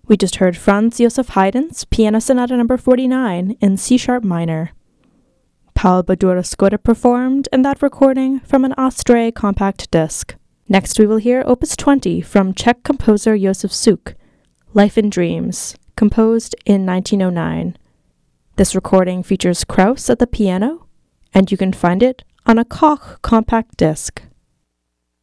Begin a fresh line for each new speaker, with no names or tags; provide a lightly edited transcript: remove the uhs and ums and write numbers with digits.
We just heard Franz Josef Haydn's Piano Sonata No. 49 in C-sharp minor. Paul Badura-Skota performed in that recording from an Astray compact disc. Next we will hear Opus 20 from Czech composer Josef Suk, Life in Dreams, composed in 1909. This recording features Krauss at the piano, and you can find it on a Koch compact disc.